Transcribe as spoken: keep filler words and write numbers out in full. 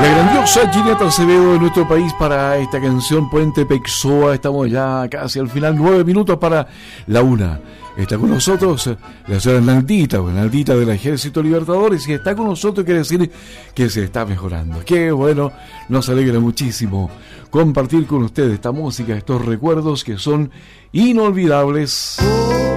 La grandiosa Gineta Acevedo de nuestro país para esta canción Puente Peixoa. Estamos ya casi al final, nueve minutos para la una. Está con nosotros la señora Naldita, Naldita del Ejército Libertador, y si está con nosotros quiere decir que se está mejorando. Qué bueno, nos alegra muchísimo compartir con ustedes esta música, estos recuerdos que son inolvidables.